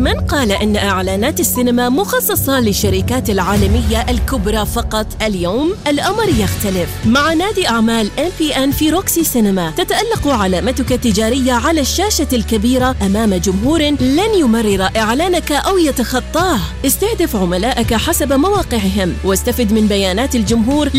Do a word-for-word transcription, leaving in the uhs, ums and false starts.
من قال إن إعلانات السينما مخصصة للشركات العالمية الكبرى فقط؟ اليوم الأمر يختلف. مع نادي أعمال إم بي إن في روكسي سينما تتألق علامتك التجارية على الشاشة الكبيرة أمام جمهور لن يمرر إعلانك أو يتخطاه. استهدف عملائك حسب مواقعهم واستفد من بيانات الجمهور